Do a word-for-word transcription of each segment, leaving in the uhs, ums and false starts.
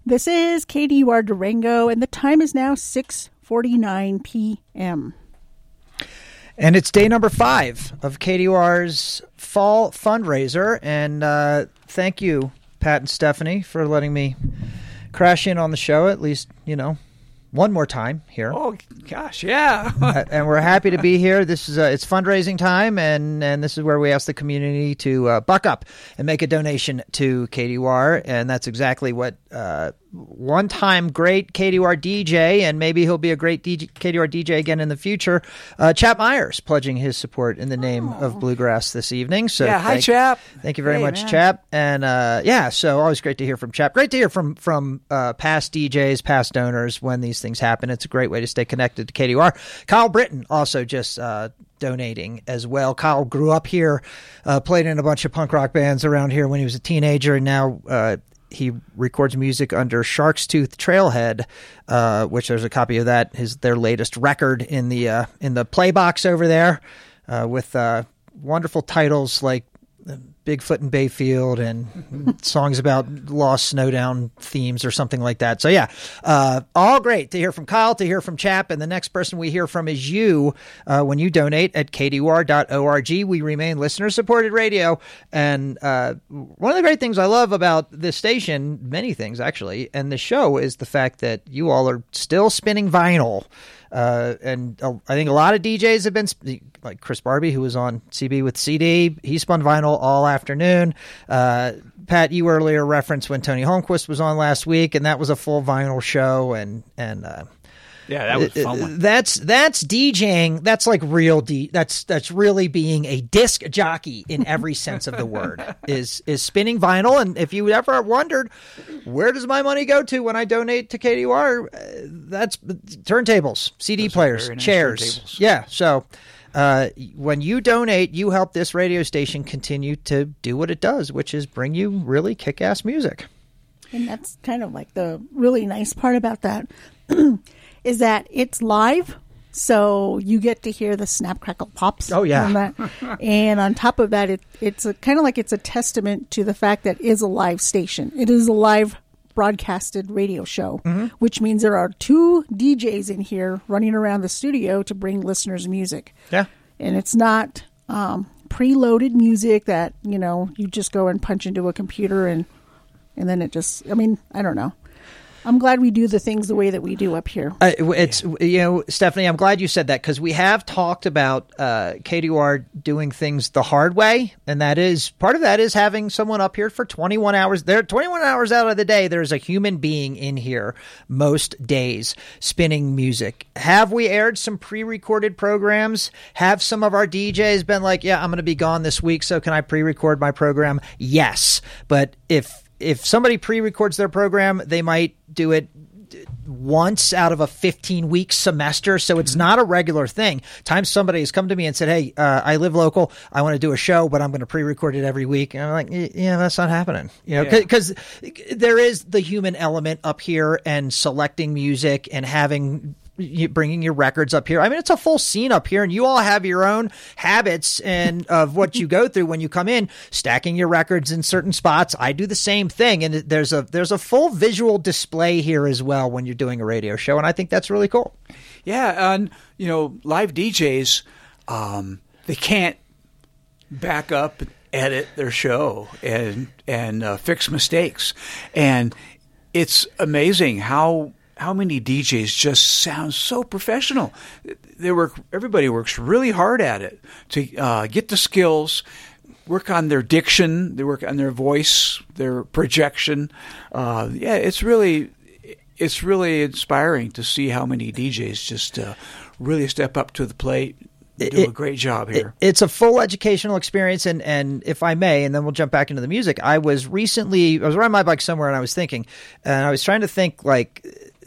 This is K D U R Durango, and the time is now six forty-nine p.m. And it's day number five of K D U R's fall fundraiser. And uh, thank you, Pat and Stephanie, for letting me crash in on the show, at least, you know, one more time here. Oh, gosh, yeah. uh, and we're happy to be here. This is uh, it's fundraising time, and, and this is where we ask the community to uh, buck up and make a donation to K D U R. And that's exactly what uh, one-time great K D U R D J, and maybe he'll be a great D J, K D U R D J again in the future, uh, Chap Myers, pledging his support in the name oh. of Bluegrass this evening. So yeah, hi, thank, Chap. Thank you very hey, much, man. Chap. And uh, yeah, so always great to hear from Chap. Great to hear from from uh, past D Js, past donors when these things happen. It's a great way to stay connected to K D U R. Kyle Britton also just uh, donating as well. Kyle grew up here, uh, played in a bunch of punk rock bands around here when he was a teenager, and now uh, he records music under Shark's Tooth Trailhead, uh, which there's a copy of that, his their latest record in the uh, in the play box over there, uh, with uh, wonderful titles like Bigfoot in Bayfield and songs about lost snowdown themes or something like that. So yeah, uh, all great to hear from Kyle, to hear from Chap, and the next person we hear from is you uh, when you donate at K D U R dot org. We remain listener-supported radio, and uh, one of the great things I love about this station, many things actually, and the show, is the fact that you all are still spinning vinyl. Uh, and uh, I think a lot of D Js have been, sp- like Chris Barbie, who was on C B with C D. He spun vinyl all afternoon. Uh, Pat, you earlier referenced when Tony Holmquist was on last week, and that was a full vinyl show. And and uh, yeah, that was a fun one. That's that's DJing. That's like real D. That's that's really being a disc jockey in every sense of the word. Is is spinning vinyl. And if you ever wondered, where does my money go to when I donate to K D U R? Uh, that's turntables, C D Those players, nice chairs. Turntables. Yeah. So uh, when you donate, you help this radio station continue to do what it does, which is bring you really kick-ass music. And that's kind of like the really nice part about that. Is that it's live, so you get to hear the snap, crackle, pops. Oh, yeah. On that. And on top of that, it, it's a, kind of like it's a testament to the fact that it is a live station. It is a live broadcasted radio show, mm-hmm. which means there are two D Js in here running around the studio to bring listeners music. Yeah. And it's not um, preloaded music that, you know, you just go and punch into a computer and and then it just, I mean, I don't know. I'm glad we do the things the way that we do up here. Uh, it's you know, Stephanie, I'm glad you said that, because we have talked about uh, K D U R doing things the hard way, and that is part of that is having someone up here for twenty-one hours. There, twenty-one hours out of the day, there's a human being in here most days spinning music. Have we aired some pre-recorded programs? Have some of our D Js been like, "Yeah, I'm going to be gone this week, so can I pre-record my program?" Yes, but if If somebody pre-records their program, they might do it once out of a fifteen-week semester, so it's not a regular thing. Times somebody has come to me and said, hey, uh, I live local, I want to do a show, but I'm going to pre-record it every week. And I'm like, yeah, that's not happening. You know, because yeah. there is the human element up here, and selecting music and having... You bringing your records up here. I mean, it's a full scene up here, and you all have your own habits and of what you go through when you come in, stacking your records in certain spots. I do the same thing, and there's a there's a full visual display here as well when you're doing a radio show, and I think that's really cool. Yeah, and you know, live D Js, um, they can't back up and edit their show and and uh, fix mistakes, and it's amazing how. How many D Js just sound so professional? They work. Everybody works really hard at it to uh, get the skills, work on their diction, they work on their voice, their projection. Uh, yeah, it's really, it's really inspiring to see how many D Js just uh, really step up to the plate. Do it, a great job here. It, it's a full educational experience, and, and if I may, and then we'll jump back into the music. I was recently, I was riding my bike somewhere, and I was thinking, and I was trying to think like.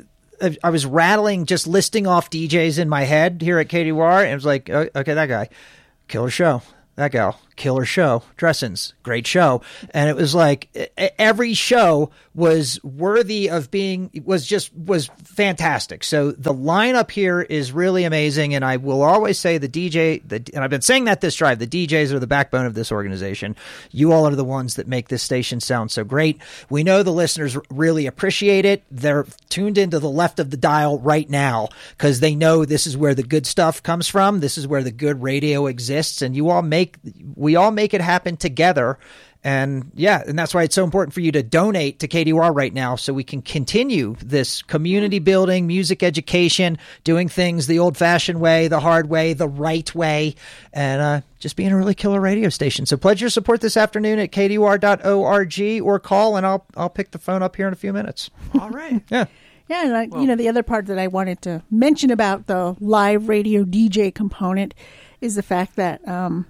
I was rattling, just listing off D Js in my head here at K D U R, and it was like, okay, that guy, killer show. That gal, killer show. Dressen's, great show. And it was like every show was worthy of being, was just, was fantastic. So the lineup here is really amazing. And I will always say the D J, the, and I've been saying that this drive, the D Js are the backbone of this organization. You all are the ones that make this station sound so great. We know the listeners really appreciate it. They're tuned into the left of the dial right now because they know this is where the good stuff comes from. This is where the good radio exists. And you all make, we all make it happen together. And yeah, and that's why it's so important for you to donate to K D U R right now so we can continue this community building, music education, doing things the old-fashioned way, the hard way, the right way, and uh, just being a really killer radio station. So pledge your support this afternoon at K D U R dot org or call, and I'll I'll pick the phone up here in a few minutes. All right. Yeah. Yeah, and I, well, you know, the other part that I wanted to mention about the live radio D J component is the fact that um,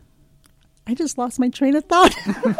I just lost my train of thought.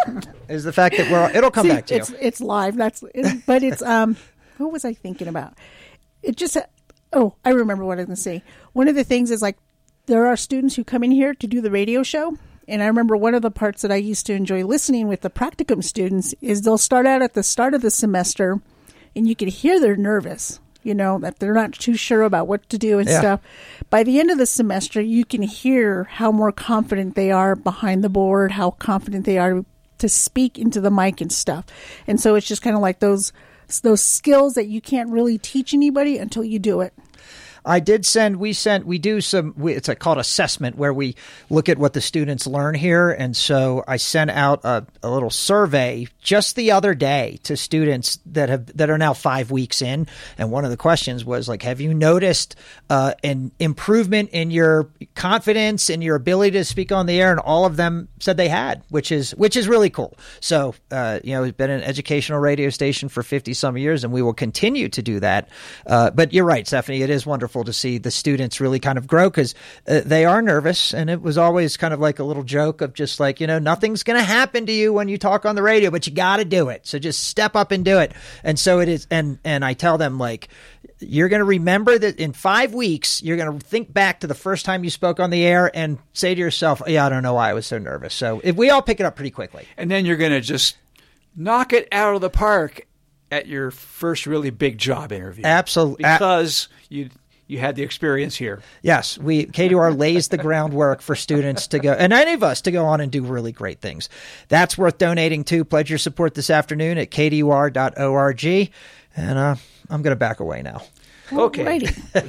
Is the fact that we're it'll come See, back to it's, you. It's live. That's it, but it's um. What was I thinking about? It just oh, I remember what I was going to say. One of the things is like there are students who come in here to do the radio show, and I remember one of the parts that I used to enjoy listening with the practicum students is they'll start out at the start of the semester, and you can hear they're nervous. You know, that they're not too sure about what to do and yeah. stuff. By the end of the semester, you can hear how more confident they are behind the board, how confident they are to speak into the mic and stuff. And so it's just kind of like those those skills that you can't really teach anybody until you do it. I did send, we sent, we do some, we, it's a, called assessment where we look at what the students learn here. And so I sent out a, a little survey just the other day to students that have, that are now five weeks in. And one of the questions was like, have you noticed uh, an improvement in your confidence and your ability to speak on the air? And all of them said they had, which is, which is really cool. So, uh, you know, we've been an educational radio station for fifty some years and we will continue to do that. Uh, but you're right, Stephanie, it is wonderful to see the students really kind of grow because uh, they are nervous. And it was always kind of like a little joke of just like, you know, nothing's going to happen to you when you talk on the radio, but you got to do it. So just step up and do it. And so it is. And, and I tell them like, you're going to remember that in five weeks, you're going to think back to the first time you spoke on the air and say to yourself, yeah, I don't know why I was so nervous. So if we all pick it up pretty quickly. And then you're going to just knock it out of the park at your first really big job interview. Absolutely. Because you you had the experience here. Yes, we K D U R lays the groundwork for students to go, and any of us to go on and do really great things. That's worth donating to. Pledge your support this afternoon at K D U R dot org. And uh, I'm going to back away now. Okay.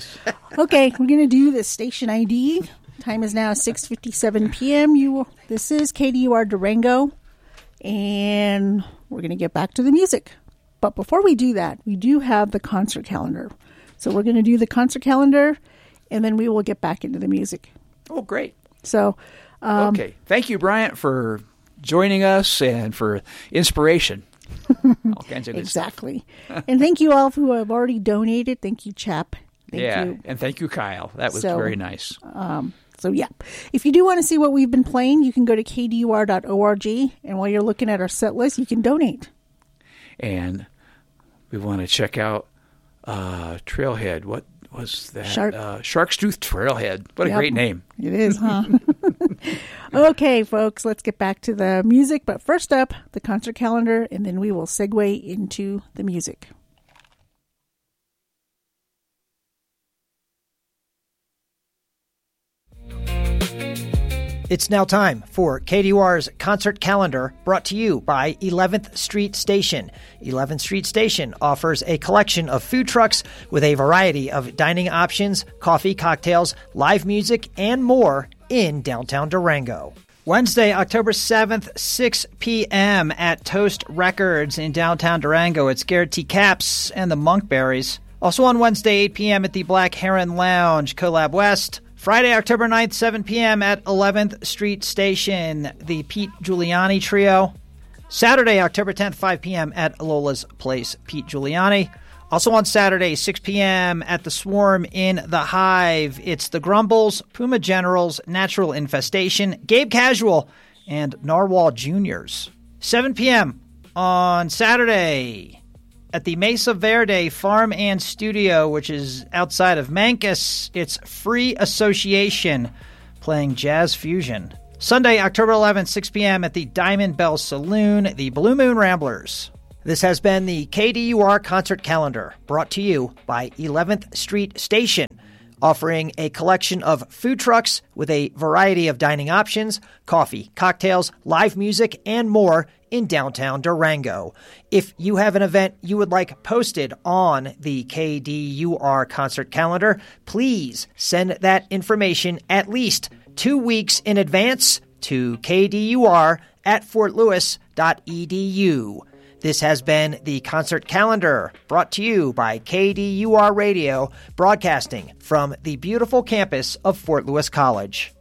Okay, we're going to do the station I D. Time is now six fifty-seven p.m. You, This is K D U R Durango, and we're going to get back to the music. But before we do that, we do have the concert calendar. So we're going to do the concert calendar, and then we will get back into the music. Oh, great. So, um, okay. Thank you, Bryant, for joining us and for inspiration. All kinds of good exactly. And thank you all who have already donated. Thank you, Chap. Thank yeah, you. And thank you, Kyle. That was so, very nice. Um, so, yeah. If you do want to see what we've been playing, you can go to K D U R dot org, and while you're looking at our set list, you can donate. And we want to check out uh, Trailhead. What was that? Shark. Uh, Shark's Tooth Trailhead. What a Yep. great name. It is, huh? Okay, folks, let's get back to the music. But first up, the concert calendar, and then we will segue into the music. It's now time for K D U R's concert calendar, brought to you by eleventh Street Station. eleventh Street Station offers a collection of food trucks with a variety of dining options, coffee, cocktails, live music, and more in downtown Durango. Wednesday, October seventh, six p.m. at Toast Records in downtown Durango. It's Garrett T. Capps and the Monkberries. Also on Wednesday, eight p.m. at the Black Heron Lounge, Collab West. Friday, October ninth, seven p.m. at eleventh Street Station, the Pete Giuliani Trio. Saturday, October tenth, five p.m. at Lola's Place, Pete Giuliani. Also on Saturday, six p.m. at the Swarm in the Hive, it's the Grumbles, Puma Generals, Natural Infestation, Gabe Casual, and Narwhal Juniors. seven p.m. on Saturday at the Mesa Verde Farm and Studio, which is outside of Mancus. It's Free Association playing jazz fusion. Sunday, October eleventh, six p.m. at the Diamond Bell Saloon, the Blue Moon Ramblers. This has been the K D U R Concert Calendar, brought to you by eleventh Street Station, offering a collection of food trucks with a variety of dining options, coffee, cocktails, live music, and more in downtown Durango. If you have an event you would like posted on the K D U R Concert Calendar, please send that information at least two weeks in advance to k d u r at fort lewis dot e d u. This has been the Concert Calendar, brought to you by K D U R Radio, broadcasting from the beautiful campus of Fort Lewis College.